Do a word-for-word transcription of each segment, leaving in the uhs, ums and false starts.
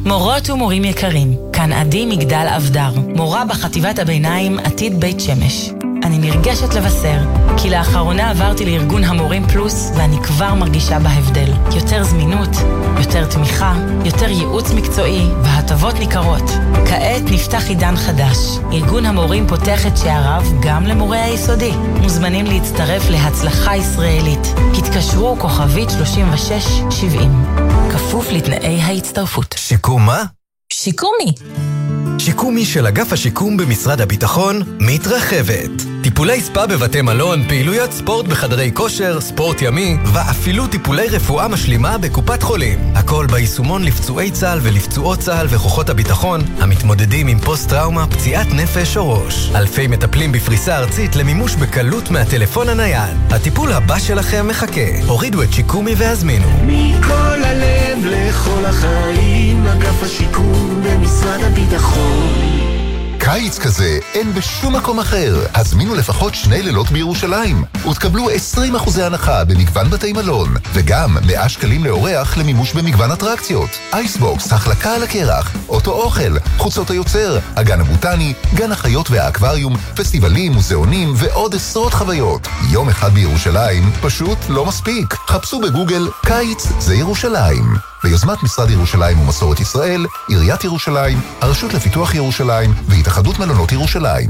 מורות ומורים יקרים, כאן עדי מגדל אבדר, מורה בחטיבת הביניים עתיד בית שמש. אני נרגשת לבשר, כי לאחרונה עברתי לארגון המורים פלוס, ואני כבר מרגישה בהבדל. יותר זמינות, יותר תמיכה, יותר ייעוץ מקצועי, והטבות ניכרות. כעת נפתח עידן חדש. ארגון המורים פותח את שעריו גם למורי היסודי. מוזמנים להצטרף להצלחה ישראלית. התקשרו כוכבית שלושים ושש שבעים. כפוף לתנאי ההצטרפות. שיקום מה? שיקומי. שיקומי של אגף השיקום במשרד הביטחון מתרחבת. טיפולי ספה בבתי מלון, פעילויות ספורט בחדרי כושר, ספורט ימי, ואפילו טיפולי רפואה משלימה בקופת חולים. הכל ביישומון לפצועי צה"ל ולפצועות צה"ל וכוחות הביטחון המתמודדים עם פוסט-טראומה, פציעת נפש או ראש. אלפי מטפלים בפריסה ארצית למימוש בקלות מהטלפון הנייד. הטיפול הבא שלכם מחכה. הורידו את שיקומי והזמינו. מכל הלב לכל החיים, אגף השיקום במשרד הביטחון. קיץ כזה אין בשום מקום אחר. הזמינו לפחות שני לילות בירושלים ותקבלו עשרים אחוז הנחה במגוון בתי מלון, וגם מאה שקלים לאורח למימוש במגוון אטרקציות. אייסבוקס, החלקה על הקרח, אוטו אוכל, חוצות היוצר, הגן הבוטני, גן החיות והאקווריום, פסטיבלים, מוזיאונים ועוד עשרות חוויות. יום אחד בירושלים פשוט לא מספיק. חפשו בגוגל קיץ זה ירושלים. ביוזמת משרד ירושלים ומסורת ישראל, עיריית ירושלים, הרשות לפיתוח ירושלים והתאחדות מלונות ירושלים.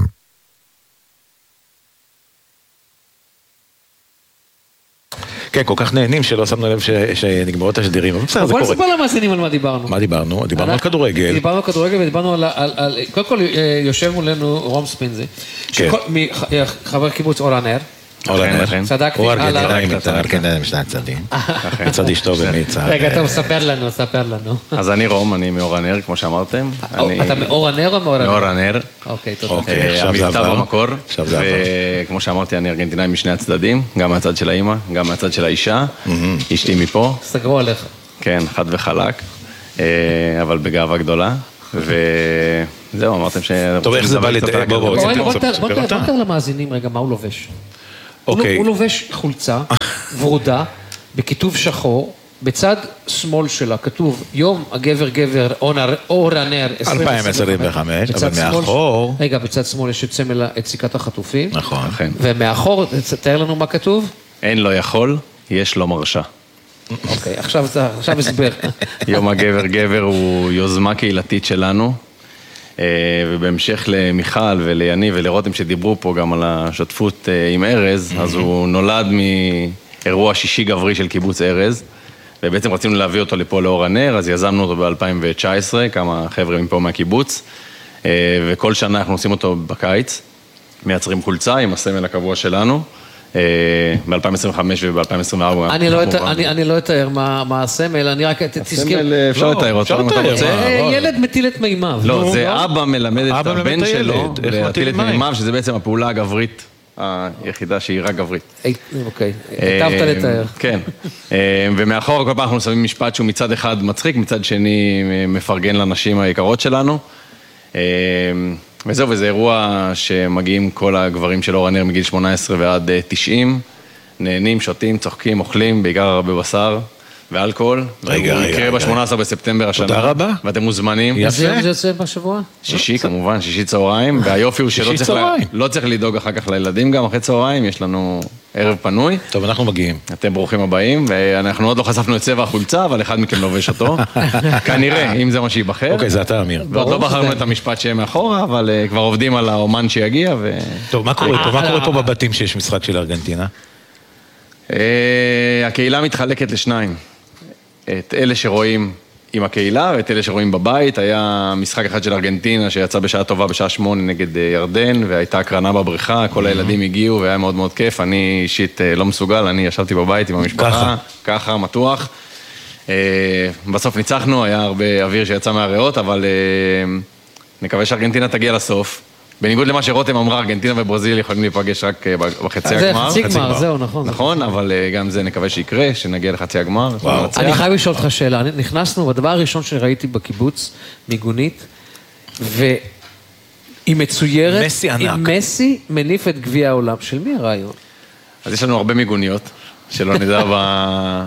כן, כל כך נהנים שלא שמנו לב שנגמרו את השדירים. אבל בסדר, זה קורה. בוא נספר למאזינים על מה דיברנו. מה דיברנו? דיברנו על כדורגל. דיברנו על כדורגל ודיברנו על... קודם כל יושב מולנו רום ספינזי, חבר קיבוץ אור הנר. צדקתי. הוא ארגנטינאי ארגנטינאי משני הצדדים. מצד אשתו ומצד. רגע, טוב, ספר לנו, ספר לנו. אז אני רום, אני מאור הנר, כמו שאמרתם. אתה מאור הנר או מאור הנר? מאור הנר. אוקיי, תודה. המבטא במקור. וכמו שאמרתי, אני ארגנטינאי משני הצדדים, גם מהצד של האמא, גם מהצד של האישה. אשתי מפה. סגרו עליך. כן, חד וחלק, אבל בגאווה גדולה. וזהו, אמרתם ש... טוב, איך זה בא לידי? בוא נתן למאזינים רגע מה הוא לובש. הוא לובש חולצה ורודה בכיתוב שחור, בצד שמאל שלה כתוב יום הגבר גבר אור הנר אלפיים עשרים וחמש, אבל מאחור... רגע, בצד שמאל יש את סמל את סיכת החטופים. נכון. ומאחור, תאר לנו מה כתוב? אין לא יכול, יש לא מרשה. אוקיי, עכשיו הסבר. יום הגבר גבר הוא יוזמה קהילתית שלנו, ובהמשך למיכל וליניב ולרותם שדיברו פה גם על השותפות עם ארז, אז הוא נולד מאירוע שישי גברי של קיבוץ ארז, ובעצם רצינו להביא אותו לפה לאור הנר, אז יזמנו אותו ב-אלפיים תשע עשרה, כמה חבר'ה מפה מהקיבוץ, וכל שנה אנחנו עושים אותו בקיץ, מייצרים חולצה עם הסמל הקבוע שלנו, ב-אלפיים עשרים וחמש וב-אלפיים עשרים וארבע. אני לא אתאר מה הסמל, אני רק תזכר. הסמל אפשר לתאר אותו. ילד מטיל את מימיו. לא, זה אבא מלמד את הבן שלו להטיל את מימיו, שזה בעצם הפעולה הגברית היחידה שהיא רק גברית. אוקיי, היטבת לתאר. כן, ומאחור כל פעם אנחנו שמים משפט שהוא מצד אחד מצחיק, מצד שני מפרגן לנשים היקרות שלנו. וזהו, וזה אירוע שמגיעים כל הגברים של אור הנר מגיל שמונה עשרה ועד תשעים, נהנים, שותים, צוחקים, אוכלים, בעיקר הרבה בשר ואלכוהול. רגע, רגע. יקרה ב-שמונה עשרה בספטמבר השנה. תודה רבה. ואתם מוזמנים. יפה. זה יוצא בשבוע? שישי כמובן, שישי צהריים, והיופי הוא שלא צריך, לא צריך לדאוג אחר כך לילדים גם אחרי צהריים, יש לנו ערב פנוי. טוב, אנחנו מגיעים. אתם ברוכים הבאים, ואנחנו עוד לא חשפנו את צבע החולצה, אבל אחד מכם לובש אותו. כנראה, אם זה מה שיבחר. אוקיי, זה אתה, אמיר. ועוד לא בחרנו את המשפט שיהיה מאחורה, אבל כבר עובדים על האומן שיגיע. טוב, מה קורה פה? מה קורה פה בבתים שיש משחק של ארגנטינה? הקהילה מתחלקת לשניים. את אלה שרואים עם הקהילה ואת אלה שרואים בבית. היה משחק אחד של ארגנטינה שיצא בשעה טובה בשעה שמונה נגד ירדן, והייתה הקרנה בבריכה, כל הילדים הגיעו והיה מאוד מאוד כיף. אני אישית לא מסוגל, אני ישבתי בבית עם המשפחה, ככה, מתוח. בסוף ניצחנו, היה הרבה אוויר שיצא מהריאות, אבל נקווה שארגנטינה תגיע לסוף. בניגוד למה שרותם אמרה, ארגנטינה וברזיל יכולים להיפגש רק בחצי הגמר. זה חצי גמר, זהו, נכון. נכון, אבל גם זה נקווה שיקרה, שנגיע לחצי הגמר. אני חייב לשאול אותך שאלה, נכנסנו, והדבר הראשון שראיתי בקיבוץ, מיגונית, והיא מצוירת, מסי ענק. עם מסי מניף את גביע העולם. של מי הרעיון? אז יש לנו הרבה מיגוניות, שלא נדע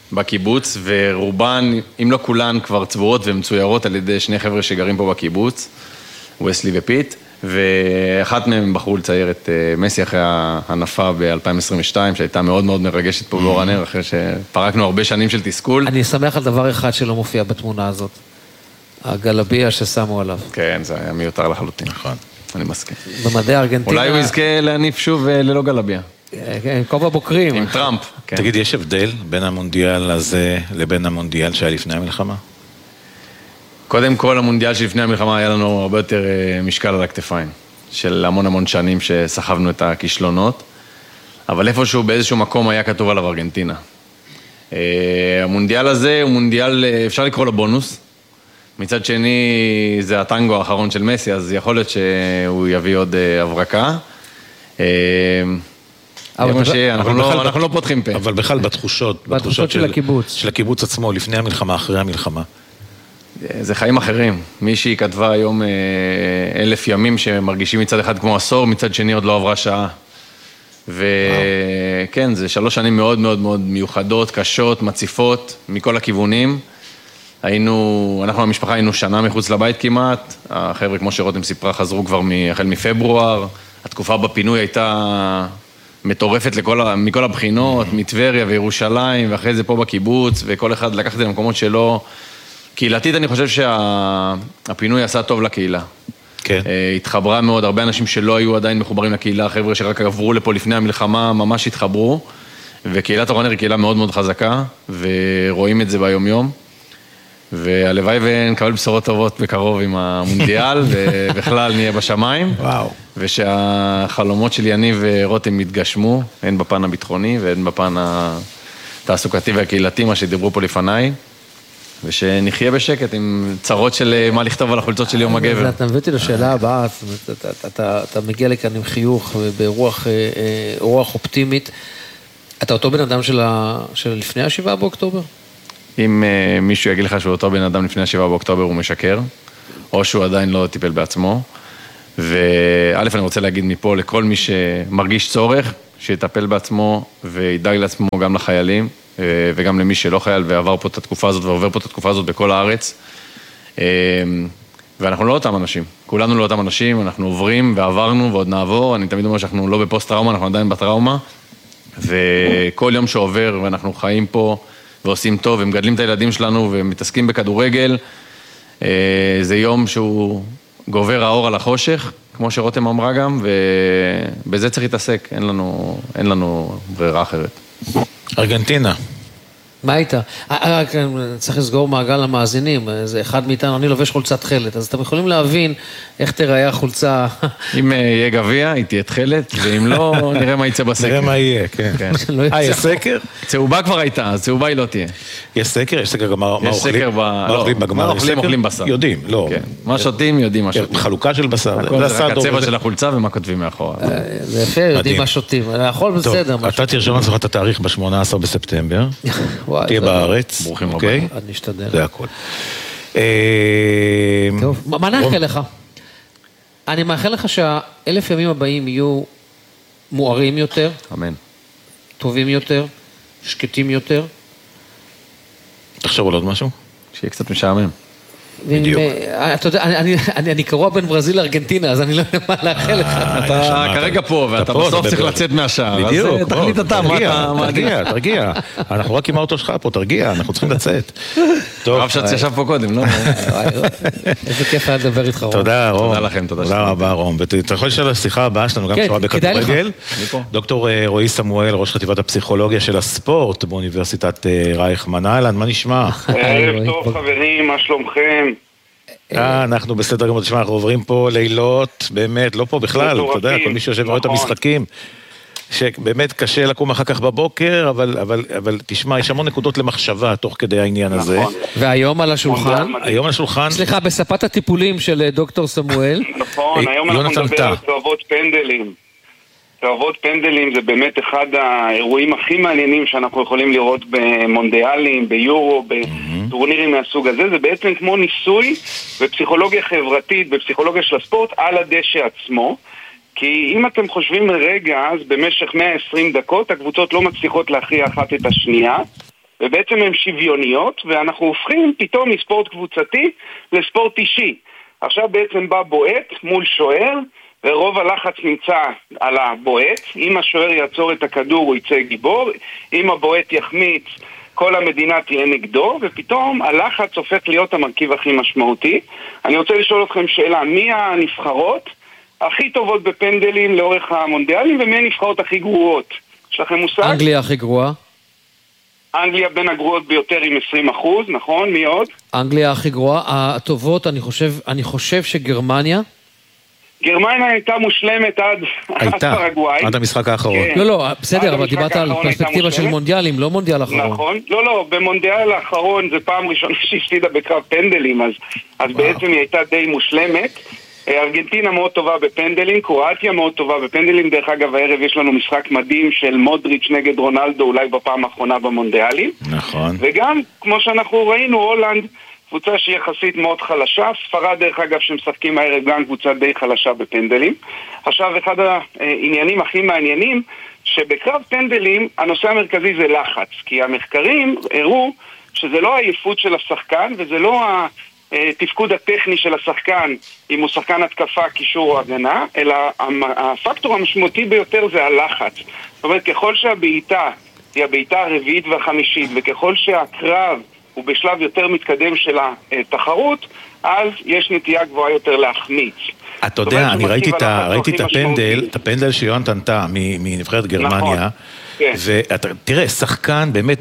בקיבוץ, ורובן, אם לא כולן, כבר צבועות ומצוירות על ידי שני חבר'ה שגרים פה בקיבוץ, וסלי ופיט, ואחת מהם בחרו לצייר את מסי אחרי ההנפה ב-אלפיים עשרים ושתיים, שהייתה מאוד מאוד מרגשת פה באור הנר, אחרי שפרקנו הרבה שנים של תסכול. אני שמח על דבר אחד שלא מופיע בתמונה הזאת. הגלביה ששמו עליו. כן, זה היה מיותר לחלוטין. נכון. אני מסכים. במדעי ארגנטינה... אולי הוא יזכה להניף שוב ללא גלביה. כן, כל בבוקרים. עם טראמפ. תגיד, יש הבדל בין המונדיאל הזה לבין המונדיאל שהיה לפני המלחמה? קודם כל, המונדיאל שלפני המלחמה היה לנו הרבה יותר משקל על הכתפיים, של המון המון שנים שסחבנו את הכישלונות, אבל איפשהו באיזשהו מקום היה כתוב עליו ארגנטינה. המונדיאל הזה הוא מונדיאל, אפשר לקרוא לו בונוס, מצד שני זה הטנגו האחרון של מסי, אז יכול להיות שהוא יביא עוד הברקה. אנחנו לא פותחים פה. אבל בכלל בתחושות, בתחושות של הקיבוץ. של הקיבוץ עצמו, לפני המלחמה, אחרי המלחמה. זה חיים אחרים. מישהי כתבה היום אלף ימים שמרגישים מצד אחד כמו עשור, מצד שני עוד לא עברה שעה. וכן, זה שלוש שנים מאוד מאוד מאוד מיוחדות, קשות, מציפות, מכל הכיוונים. היינו, אנחנו המשפחה היינו שנה מחוץ לבית כמעט, החבר'ה כמו שרותם סיפרה חזרו כבר החל מפברואר, התקופה בפינוי הייתה מטורפת לכל, מכל הבחינות, מטבריה וירושלים, ואחרי זה פה בקיבוץ, וכל אחד לקח את זה למקומות שלו. קהילתית אני חושב שהפינוי עשה טוב לקהילה. כן. התחברה מאוד, הרבה אנשים שלא היו עדיין מחוברים לקהילה, חבר'ה שרק עברו לפה לפני המלחמה, ממש התחברו, וקהילת אור הנר היא קהילה מאוד מאוד חזקה, ורואים את זה ביום יום. והלוואי ונקבל בשורות טובות בקרוב עם המונדיאל, ובכלל נהיה בשמיים. וואו. ושהחלומות של יניב ורותם יתגשמו, הן בפן הביטחוני והן בפן התעסוקתי והקהילתי, מה שדיברו פה לפניי, ושנחיה בשקט עם צרות של מה לכתוב על החולצות של יום הגבר. אתה מביא אותי לשאלה הבאה, אתה מגיע לכאן עם חיוך וברוח אופטימית. אתה אותו בן אדם של לפני השבעה באוקטובר? אם uh, מישהו יגיד לך שהוא אותו בן אדם לפני השבעה באוקטובר הוא משקר, או שהוא עדיין לא טיפל בעצמו. וא' אני רוצה להגיד מפה לכל מי שמרגיש צורך, שיטפל בעצמו וידאג לעצמו גם לחיילים, uh, וגם למי שלא חייל ועבר פה את התקופה הזאת ועובר פה את התקופה הזאת בכל הארץ. Uh, ואנחנו לא אותם אנשים, כולנו לא אותם אנשים, אנחנו עוברים ועברנו ועוד נעבור, אני תמיד אומר שאנחנו לא בפוסט טראומה, אנחנו עדיין בטראומה, וכל יום שעובר ואנחנו חיים פה, ועושים טוב, ומגדלים את הילדים שלנו, ומתעסקים בכדורגל. זה יום שהוא גובר האור על החושך, כמו שרותם אמרה גם, ובזה צריך להתעסק, אין לנו, אין לנו ברירה אחרת. ארגנטינה. מה הייתה? צריך לסגור מעגל למאזינים, זה אחד מאיתנו, אני לובש חולצת תכלת, אז אתם יכולים להבין איך תראה החולצה. אם יהיה גביע, היא תהיה תכלת, ואם לא, נראה מה יצא בסקר. נראה מה יהיה, כן. אה, יש סקר? צהובה כבר הייתה, אז צהובה היא לא תהיה. יש סקר? יש סקר גם מה אוכלים? יש סקר בגמר. מה אוכלים? אוכלים בשר. יודעים, לא. מה שותים, יודעים מה שותים. חלוקה של בשר. זה רק הצבע של החולצה ומה כותבים מאחורה. זה יפה, יודעים מה שותים. לאכול בסדר. אתה תרשום לעצמך את התאריך ב-שמונה עשר בספטמבר. תהיה בארץ. ברוכים הבאים. אני אשתדל. זה הכל. טוב, מה נאחל לך? אני מאחל לך שהאלף ימים הבאים יהיו מוארים יותר. אמן. טובים יותר, שקטים יותר. תחשוב על עוד משהו? שיהיה קצת משעמם. בדיוק. אתה יודע, אני קרוע בין ברזיל לארגנטינה, אז אני לא יודע מה לאחל לך. אתה כרגע פה, ואתה בסוף צריך לצאת מהשער. בדיוק. אז תחליט אתה, תרגיע, תרגיע. אנחנו רק עם האוטו שלך פה, תרגיע, אנחנו צריכים לצאת. רב שץ ישב פה קודם, לא? איזה כיף היה לדבר איתך, רום. תודה, רום. תודה לכם, תודה. תודה רבה, רום. ואתה יכול לשאול לשיחה הבאה שלנו, גם קשורה בכדורגל. דוקטור רועי סמואל, ראש חטיבת הפסיכולוגיה של הספורט באוניברסיטת רייכמן. אהלן, מה נשמע? ערב טוב, חברים, מה שלומכם? אה, אנחנו בסדר גמור, תשמע, אנחנו עוברים פה לילות, באמת, לא פה בכלל, אתה יודע, כל מי שיושב ורואה את המשחקים, שבאמת קשה לקום אחר כך בבוקר, אבל, אבל, אבל תשמע, יש המון נקודות למחשבה תוך כדי העניין הזה. והיום על השולחן? היום על השולחן? סליחה, בספת הטיפולים של דוקטור סמואל. נכון, היום אנחנו נדבר על קרבות פנדלים. קרבות פנדלים זה באמת אחד האירועים הכי מעניינים שאנחנו יכולים לראות במונדיאלים, ביורו, בטורנירים מהסוג הזה. זה בעצם כמו ניסוי בפסיכולוגיה חברתית, בפסיכולוגיה של הספורט, על הדשא עצמו. כי אם אתם חושבים רגע, אז במשך מאה ועשרים דקות הקבוצות לא מצליחות להכריע אחת את השנייה, ובעצם הן שוויוניות, ואנחנו הופכים פתאום מספורט קבוצתי לספורט אישי. עכשיו בעצם בא בועט מול שוער, ורוב הלחץ נמצא על הבועט. אם השוער יעצור את הכדור הוא יצא גיבור, אם הבועט יחמיץ כל המדינה תהיה נגדו, ופתאום הלחץ הופך להיות המרכיב הכי משמעותי. אני רוצה לשאול אתכם שאלה, מי הנבחרות הכי טובות בפנדלים לאורך המונדיאלים, ומי הנבחרות הכי גרועות? יש לכם מושג? אנגליה הכי גרועה. אנגליה בין הגרועות ביותר עם עשרים אחוז, נכון? מי עוד? אנגליה הכי גרועה. הטובות, אני חושב, אני חושב שגרמניה. גרמניה הייתה מושלמת עד פרגוואי. עד המשחק האחרון. לא, לא, בסדר, אבל דיברת על פרספקטיבה של מונדיאלים, לא מונדיאל האחרון. נכון, לא, לא, במונדיאל האחרון זה פעם ראשונה שהפסידה בקרב פנדלים, אז בעצם היא הייתה די מושלמת. ארגנטינה מאוד טובה בפנדלים, קרואטיה מאוד טובה בפנדלים, דרך אגב הערב יש לנו משחק מדהים של מודריץ' נגד רונלדו, אולי בפעם האחרונה במונדיאלים. נכון. וגם, כמו שאנחנו ראינו, הולנד, קבוצה שהיא יחסית מאוד חלשה, ספרד דרך אגב שמשחקים הערב גם קבוצה די חלשה בפנדלים. עכשיו אחד העניינים הכי מעניינים, שבקרב פנדלים הנושא המרכזי זה לחץ, כי המחקרים הראו שזה לא העייפות של השחקן וזה לא התפקוד הטכני של השחקן אם הוא שחקן התקפה, קישור או הגנה, אלא הפקטור המשמעותי ביותר זה הלחץ. זאת אומרת, ככל שהבעיטה היא הבעיטה הרביעית והחמישית, וככל שהקרב הוא בשלב יותר מתקדם של התחרות, אז יש נטייה גבוהה יותר להחמיץ. אתה יודע, אני ראיתי את הפנדל, את הפנדל שיונתן טעה מנבחרת גרמניה, ותראה, שחקן באמת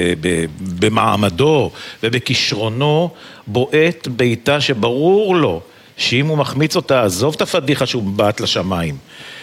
במעמדו ובכישרונו בועט בעיטה שברור לו שאם הוא מחמיץ אותה, עזוב את הפדיחה שהוא בעט לשמיים.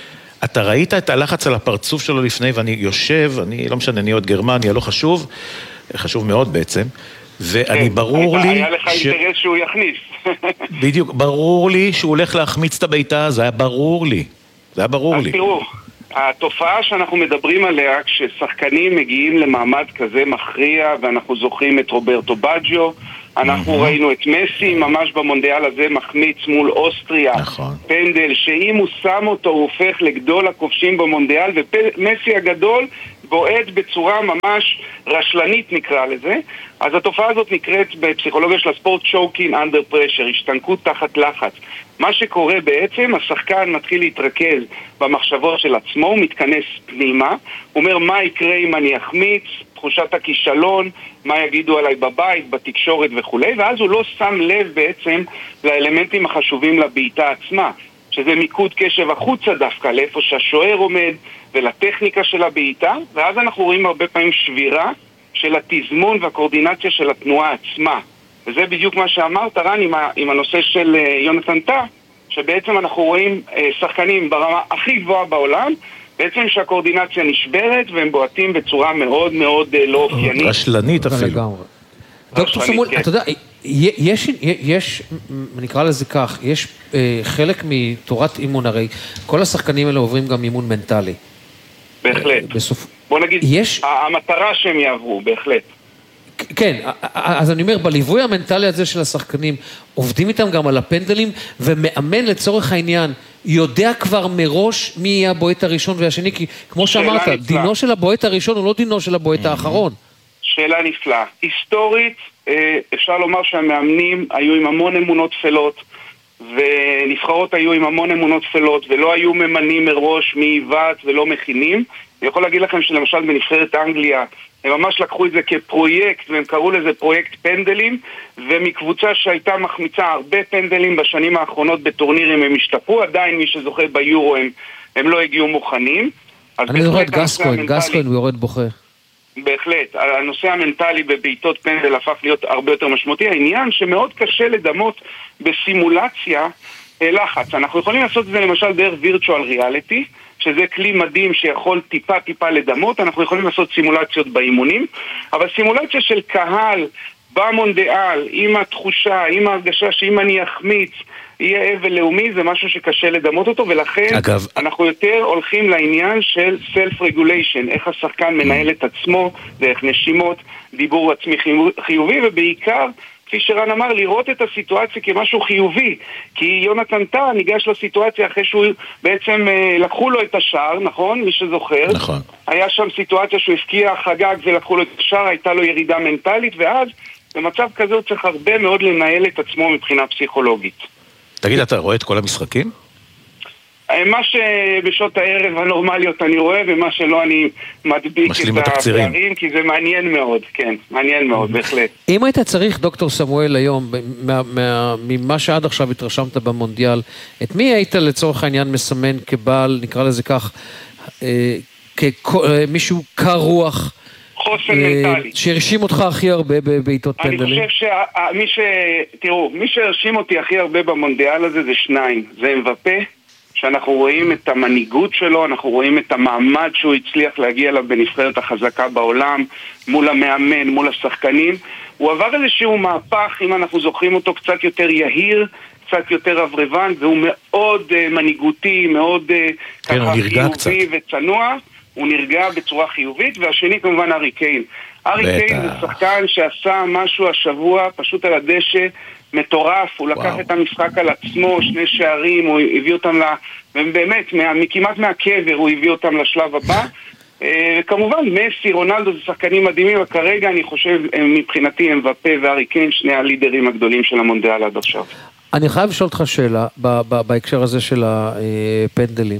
אתה ראית את הלחץ על הפרצוף שלו לפני, ואני יושב, אני לא משנה, אני עוד גרמניה, לא חשוב, חשוב מאוד בעצם, ואני ברור לי... היה לך אינטרס שהוא יכניס. בדיוק, ברור לי שהוא הולך להחמיץ את הביתה, זה היה ברור לי. זה היה ברור לי. אז תראו, התופעה שאנחנו מדברים עליה, כששחקנים מגיעים למעמד כזה מכריע, ואנחנו זוכרים את רוברטו בג'יו, אנחנו ראינו את מסי, ממש במונדיאל הזה מחמיץ מול אוסטריה, פנדל, שאם הוא שם אותו הוא הופך לגדול הכובשים במונדיאל, ומסי הגדול בועט בצורה ממש רשלנית נקרא לזה. אז התופעה הזאת נקראת בפסיכולוגיה של הספורט choking under pressure, השתנקות תחת לחץ. מה שקורה בעצם, השחקן מתחיל להתרכז במחשבות של עצמו, הוא מתכנס פנימה, הוא אומר מה יקרה אם אני אחמיץ, תחושת הכישלון, מה יגידו עליי בבית, בתקשורת וכו', ואז הוא לא שם לב בעצם לאלמנטים החשובים לבעיטה עצמה, שזה מיקוד קשב החוצה דווקא, לאיפה שהשוער עומד ולטכניקה של הבעיטה, ואז אנחנו רואים הרבה פעמים שבירה של התזמון והקואורדינציה של התנועה עצמה. וזה בדיוק מה שאמרת, רן, עם, עם הנושא של יונתן טעה, שבעצם אנחנו רואים שחקנים ברמה הכי גבוהה בעולם, בעצם שהקואורדינציה נשברת והם בועטים בצורה מאוד מאוד לא אופיינית. רשלנית אפילו. דוקטור סמואל, אתה יודע, יש, יש, נקרא לזה כך, יש חלק מתורת אימון, הרי כל השחקנים האלה עוברים גם אימון מנטלי. בהחלט. בוא נגיד, המטרה שהם יעברו, בהחלט. כן, אז אני אומר, בליווי המנטלי הזה של השחקנים, עובדים איתם גם על הפנדלים, ומאמן לצורך העניין, יודע כבר מראש מי יהיה הבועט הראשון והשני, כי כמו שאמרת, דינו של הבועט הראשון הוא לא דינו של הבועט האחרון. שאלה נפלאה. היסטורית, אפשר לומר שהמאמנים היו עם המון אמונות תפלות, ונבחרות היו עם המון אמונות תפלות, ולא היו ממנים מראש מי יבט ולא מכינים. אני יכול להגיד לכם שלמשל בנבחרת אנגליה, הם ממש לקחו את זה כפרויקט, והם קראו לזה פרויקט פנדלים, ומקבוצה שהייתה מחמיצה הרבה פנדלים בשנים האחרונות בטורנירים הם השתפרו, עדיין מי שזוכה ביורו הם, הם לא הגיעו מוכנים. אני זוכר את גסקוין, גסקוין הוא יורד בוכה. בהחלט, הנושא המנטלי בבעיטות פנדל הפך להיות הרבה יותר משמעותי. העניין שמאוד קשה לדמות בסימולציה לחץ. אנחנו יכולים לעשות את זה למשל דרך וירטואל ריאליטי, שזה כלי מדהים שיכול טיפה טיפה לדמות. אנחנו יכולים לעשות סימולציות באימונים, אבל סימולציה של קהל במונדיאל, עם התחושה, עם ההרגשה שאם אני אחמיץ יהיה אבל לאומי, זה משהו שקשה לדמות אותו, ולכן אגב... אנחנו יותר הולכים לעניין של self-regulation, איך השחקן מנהל את עצמו, דרך נשימות, דיבור עצמי חיובי, ובעיקר כפי שרן אמר, לראות את הסיטואציה כמשהו חיובי, כי יונתן טאה ניגש לסיטואציה אחרי שהוא בעצם לקחו לו את השער, נכון? מי שזוכר. נכון. היה שם סיטואציה שהוא הפקיע חגג ולקחו לו את השער, הייתה לו ירידה מנטלית, ואז במצב כזה הוא צריך הרבה מאוד לנהל את עצמו מבחינה פסיכולוגית. תגיד, אתה רואה את כל המשחקים? מה שבשעות הערב הנורמליות אני רואה, ומה שלא אני מדביק את הפערים, כי זה מעניין מאוד, כן, מעניין מאוד, בהחלט. אם היית צריך, דוקטור סמואל, היום, ממה שעד עכשיו התרשמת במונדיאל, את מי היית לצורך העניין מסמן כבעל, נקרא לזה כך, כמישהו קר רוח, חוסן מנטלי. שהרשים אותך הכי הרבה בעיתות פנדלים? אני חושב שמי ש... תראו, מי שהרשים אותי הכי הרבה במונדיאל הזה זה שניים, זה מבפה, שאנחנו רואים את המנהיגות שלו, אנחנו רואים את המעמד שהוא הצליח להגיע אליו בנבחרת החזקה בעולם, מול המאמן, מול השחקנים. הוא עבר איזשהו מהפך, אם אנחנו זוכרים אותו, קצת יותר יהיר, קצת יותר אברבן, והוא מאוד uh, מנהיגותי, מאוד uh, כן, ככה חיובי וצנוע. הוא נרגע בצורה חיובית, והשני כמובן ארי קיין. ארי קיין זה שחקן שעשה משהו השבוע, פשוט על הדשא, מטורף, הוא לקח וואו. את המשחק על עצמו, שני שערים, הוא הביא אותם, לה, ובאמת, מה, כמעט מהקבר הוא הביא אותם לשלב הבא. וכמובן, מסי, רונלדו זה שחקנים מדהימים, וכרגע אני חושב, מבחינתי, מבפה וארי קיין, שני הלידרים הגדולים של המונדיאל עד עכשיו. אני חייב לשאול אותך שאלה, בהקשר הזה של הפנדלים.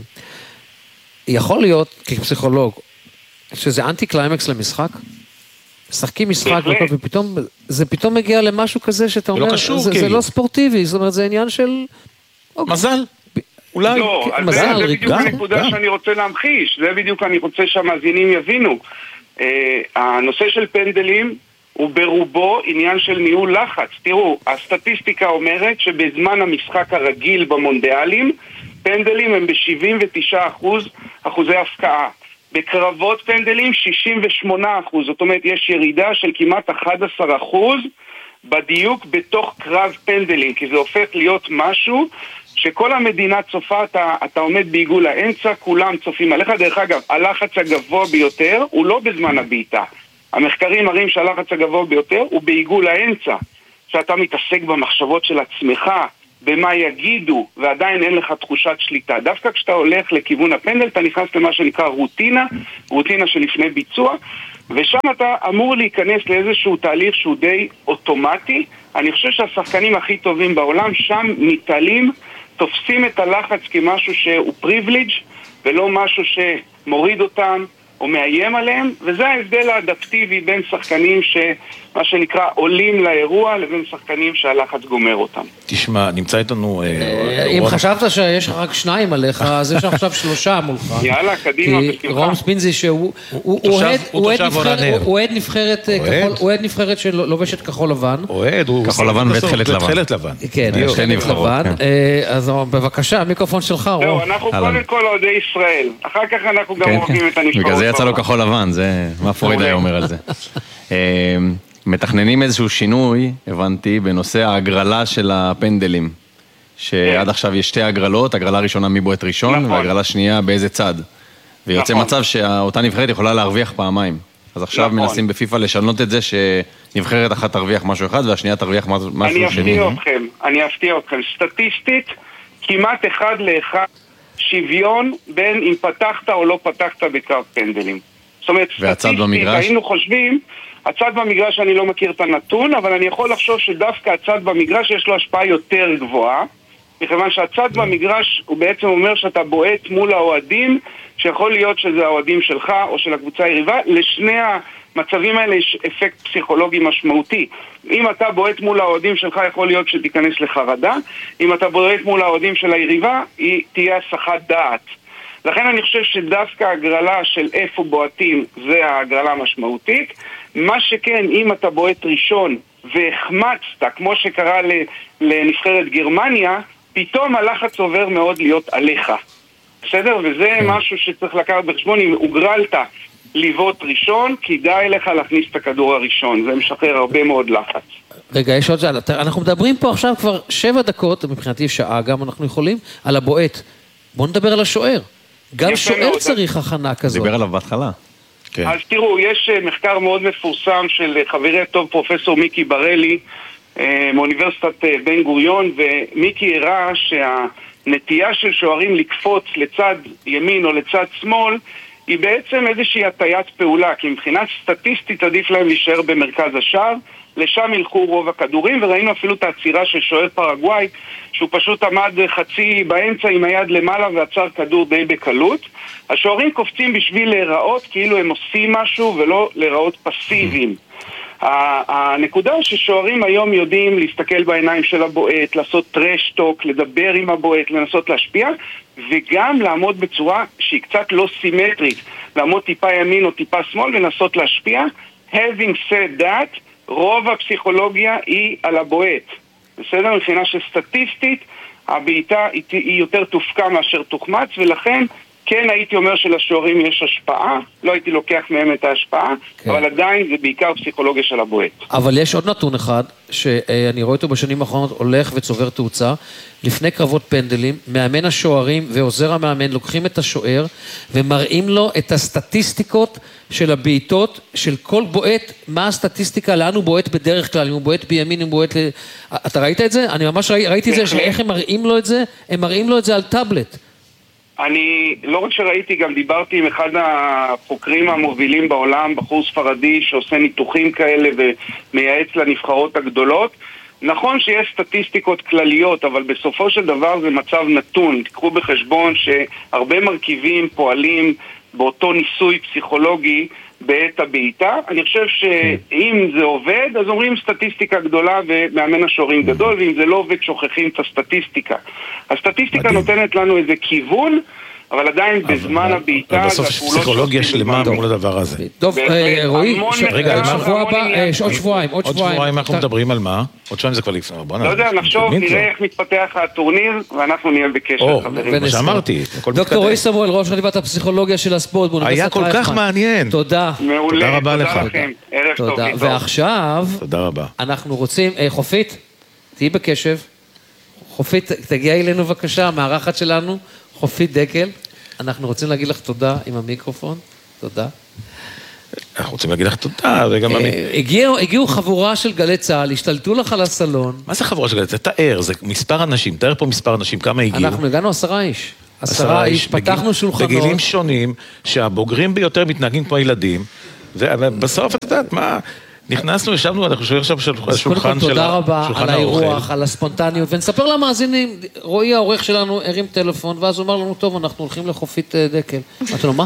יכול להיות, כפסיכולוג, שזה אנטי קליימקס למשחק? משחקים משחק, ופתאום, זה פתאום מגיע למשהו כזה שאתה אומר, זה לא ספורטיבי, זאת אומרת, זה עניין של... מזל. אולי... לא, זה בדיוק הנקודה שאני רוצה להמחיש, זה בדיוק אני רוצה שהמאזינים יבינו. הנושא של פנדלים הוא ברובו עניין של ניהול לחץ. תראו, הסטטיסטיקה אומרת שבזמן המשחק הרגיל במונדיאלים, פנדלים הם ב-שבעים ותשעה אחוז אחוזי הפקעה. בקרבות פנדלים שישים ושמונה אחוז, זאת אומרת יש ירידה של כמעט אחד עשר אחוז בדיוק בתוך קרב פנדלים, כי זה הופך להיות משהו שכל המדינה צופה, אתה, אתה עומד בעיגול האמצע, כולם צופים עליך. דרך אגב, הלחץ הגבוה ביותר הוא לא בזמן הביתה. המחקרים מראים שהלחץ הגבוה ביותר הוא בעיגול האמצע, שאתה מתעסק במחשבות של עצמך, במה יגידו, ועדיין אין לך תחושת שליטה. דווקא כשאתה הולך לכיוון הפנדל, אתה נכנס למה שנקרא רוטינה, רוטינה שלפני ביצוע, ושם אתה אמור להיכנס לאיזשהו תהליך שהוא די אוטומטי. אני חושב שהשחקנים הכי טובים בעולם שם מתעלים, תופסים את הלחץ כמשהו שהוא פריבליג' ולא משהו שמוריד אותם או מאיים עליהם, וזה ההבדל האדפטיבי בין שחקנים שמה שנקרא עולים לאירוע, לבין שחקנים שהלחץ גומר אותם. תשמע, נמצא איתנו... אם חשבת שיש רק שניים עליך, אז יש עכשיו שלושה מולך. יאללה, קדימה. כי רום ספינזי שהוא אוהד נבחרת שלובשת כחול לבן. אוהד, הוא... כחול לבן ותכלת לבן. כן, שתי נבחרות. אז בבקשה, המיקרופון שלך, רום. זהו, אנחנו קודם כל אוהדי ישראל. אחר כך אנחנו גם אוהבים את הנבחרות. יצא לו כחול לבן, זה מה פרויד היה אומר על זה. מתכננים איזשהו שינוי, הבנתי, בנושא ההגרלה של הפנדלים, שעד עכשיו יש שתי הגרלות, הגרלה ראשונה מבועט ראשון, והגרלה שנייה באיזה צד. ויוצא מצב שאותה נבחרת יכולה להרוויח פעמיים. אז עכשיו מנסים בפיפה לשנות את זה, שנבחרת אחת תרוויח משהו אחד, והשנייה תרוויח משהו שני. אני אפתיע אתכם, אני אפתיע אתכם. סטטיסטית, כמעט אחד לאחד, שוויון בין אם פתחת או לא פתחת בקרב פנדלים. זאת אומרת, סטטיסטית, היינו חושבים, הצד במגרש אני לא מכיר את הנתון, אבל אני יכול לחשוב שדווקא הצד במגרש יש לו השפעה יותר גבוהה, מכיוון שהצד במגרש הוא בעצם אומר שאתה בועט מול האוהדים, שיכול להיות שזה האוהדים שלך או של הקבוצה היריבה. לשני המצבים האלה יש אפקט פסיכולוגי משמעותי. אם אתה בועט מול האוהדים שלך, יכול להיות שתיכנס לחרדה. אם אתה בועט מול האוהדים של היריבה, היא תהיה הסחת דעת. לכן אני חושב שדווקא הגרלה של איפה בועטים זה ההגרלה המשמעותית. מה שכן, אם אתה בועט ראשון והחמצת, כמו שקרה לנבחרת גרמניה, פתאום הלחץ עובר מאוד להיות עליך. בסדר? וזה משהו שצריך לקחת בחשבון. אם הוגרלת לבעוט ראשון, כדאי לך להכניס את הכדור הראשון. זה משחרר הרבה מאוד לחץ. רגע, יש עוד שאלה. אנחנו מדברים פה עכשיו כבר שבע דקות, מבחינתי שעה גם אנחנו יכולים, על הבועט. בואו נדבר על השוער. גם שוער צריך הכנה כזאת. דיבר עליו בהתחלה. אז תראו, יש מחקר מאוד מפורסם של חברי הטוב פרופסור מיקי ברלי, מאוניברסיטת בן גוריון, ומיקי הראה שהנטייה של שוערים לקפוץ לצד ימין או לצד שמאל היא בעצם איזושהי הטיית פעולה, כי מבחינה סטטיסטית עדיף להם להישאר במרכז השער, לשם ילכו רוב הכדורים, וראינו אפילו את העצירה של שוער פרגוואי, שהוא פשוט עמד חצי באמצע עם היד למעלה ועצר כדור די בקלות. השוערים קופצים בשביל להיראות כאילו הם עושים משהו ולא להיראות פסיביים. הנקודה ששוערים היום יודעים להסתכל בעיניים של הבועט, לעשות טרשטוק, לדבר עם הבועט, לנסות להשפיע, וגם לעמוד בצורה שהיא קצת לא סימטרית, לעמוד טיפה ימין או טיפה שמאל ולנסות להשפיע. Having said that, רוב הפסיכולוגיה היא על הבועט. בסדר? מבחינה שסטטיסטית, הבעיטה היא יותר תופקה מאשר תוחמץ, ולכן כן הייתי אומר שלשוערים יש השפעה, לא הייתי לוקח מהם את ההשפעה, כן. אבל עדיין זה בעיקר פסיכולוגיה של הבועט. אבל יש עוד נתון אחד, שאני רואה אותו בשנים האחרונות הולך וצובר תאוצה, לפני קרבות פנדלים, מאמן השוערים ועוזר המאמן לוקחים את השוער, ומראים לו את הסטטיסטיקות של הבעיטות של כל בועט, מה הסטטיסטיקה, לאן הוא בועט בדרך כלל, אם הוא בועט בימין, אם הוא בועט ל... אתה ראית את זה? אני ממש ראי, ראיתי את זה, שאיך הם מראים לו את זה? הם מראים לו את זה על טאבלט. אני לא רק שראיתי, גם דיברתי עם אחד החוקרים המובילים בעולם, בחור ספרדי שעושה ניתוחים כאלה ומייעץ לנבחרות הגדולות. נכון שיש סטטיסטיקות כלליות, אבל בסופו של דבר זה מצב נתון. תקחו בחשבון שהרבה מרכיבים פועלים באותו ניסוי פסיכולוגי בעת הבעיטה. אני חושב שאם זה עובד, אז אומרים סטטיסטיקה גדולה ומאמן השוערים גדול, ואם זה לא עובד, שוכחים את הסטטיסטיקה. הסטטיסטיקה נותנת לנו איזה כיוון, אבל עדיין בזמן הבעיטה... בסוף יש פסיכולוגיה שלמה מול הדבר הזה. טוב, רועי, רגע, שבוע הבא, עוד שבועיים, עוד שבועיים. עוד שבועיים אנחנו מדברים על מה? עוד שבועיים זה כבר לפני. לא יודע, נחשוב, נראה איך מתפתח הטורניר, ואנחנו נהיה בקשר. מה שאמרתי, דוקטור רועי סמואל, ראש חטיבת הפסיכולוגיה של הספורט היה כל כך מעניין. תודה. מעולה, תודה לך. ערב טוב. ועכשיו, תודה רבה. אנחנו רוצים, חופית, תהי בקשב. חופית, תגיע אלינו בבקשה, המארחת שלנו, חופית דקל. אנחנו רוצים להגיד לך תודה עם המיקרופון. תודה. אנחנו רוצים להגיד לך תודה, וגם... הגיעו, הגיעו חבורה של גלי צהל, השתלטו לך על הסלון. מה זה חבורה של גלי צהל? תאר, זה מספר אנשים, תאר פה מספר אנשים, כמה הגיעו? אנחנו הגענו עשרה איש. עשרה איש, פתחנו שולחנות. בגילים שונים, שהבוגרים ביותר מתנהגים כמו הילדים, ובסוף את יודעת מה... נכנסנו, ישבנו, אנחנו שואלים עכשיו של השולחן של האוכל. תודה רבה על האירוח, על הספונטניות, ונספר למאזינים, רועי העורך שלנו הרים טלפון, ואז הוא אמר לנו, טוב, אנחנו הולכים לחופית דקל. אמרתי לו, מה?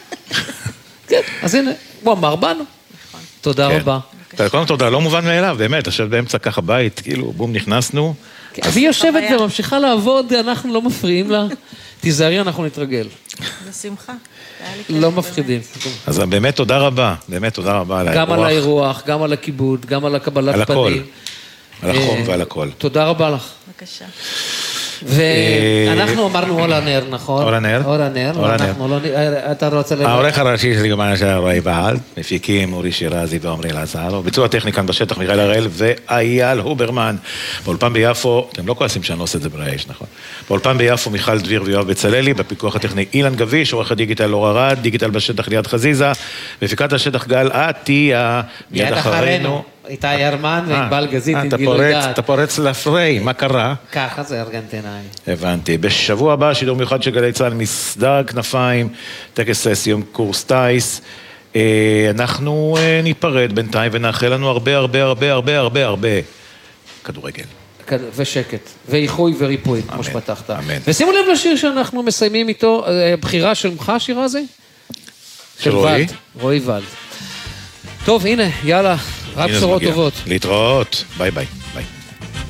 כן, אז הנה, הוא אמר בנו. תודה רבה. קודם תודה, לא מובן מאליו, באמת, עכשיו באמצע ככה בית, כאילו, בום, נכנסנו. והיא יושבת וממשיכה לעבוד, אנחנו לא מפריעים לה. תיזהרי, אנחנו נתרגל. בשמחה. לא מפחידים. אז באמת תודה רבה, באמת תודה רבה על האירוח. גם על האירוח, גם על הכיבוד, גם על הקבלת פנים. על החום ועל הכל. תודה רבה לך. בבקשה. ואנחנו אמרנו אולה נר, נכון? אולה נר. אולה נר. אתה רוצה... העורך הראשי של גמריה של רועי ועד, מפיקים אורי שירזי ועומרי אלעזר, ביצוע טכני כאן בשטח מיכאל הראל ואייל הוברמן. באולפן ביפו, אתם לא כועסים שאני לא עושה את זה ברעש, נכון? באולפן ביפו מיכל דביר ויואב בצללי, בפיקוח הטכני אילן גביש, עורך הדיגיטל אור ארד, דיגיטל בשטח ליד חזיזה, מפיקת השטח גל עטיה, מיד אחרינו. איתי ירמן וענבל גזית עם גילוי דעת. אתה פורץ לפריי, מה קרה? ככה זה ארגנטינאי. הבנתי. בשבוע הבא, שידור מיוחד של גלי צהל, מסדר כנפיים, טקס סיום קורס טייס. אנחנו ניפרד בינתיים ונאחל לנו הרבה הרבה הרבה הרבה הרבה הרבה כדורגל. ושקט, ואיחוי וריפוי, כמו שפתחת. ושימו לב לשיר שאנחנו מסיימים איתו, בחירה של ממך, השיר הזה? של רועי? רועי ולד. טוב, הנה, יאללה. רק בשורות טובות. להתראות, ביי ביי.